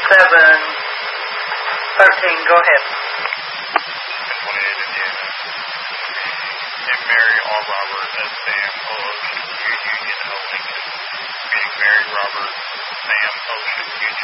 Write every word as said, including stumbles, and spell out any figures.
seven thirteen. Go ahead. twenty-eight Indiana. And Mary R. Robert as Sam O. Ocean, U. Union O. Lincoln. Meaning Mary Robert, Sam Ocean, U.